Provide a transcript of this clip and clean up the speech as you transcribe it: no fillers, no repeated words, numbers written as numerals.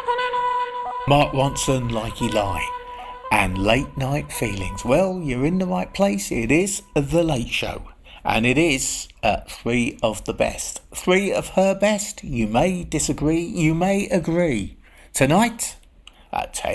Mark Ronson, Like Eli, and Late Night Feelings. Well, you're in the right place. It is The Late Show. And it is three of the best. Three of her best. You may disagree, you may agree. Tonight, at Taylor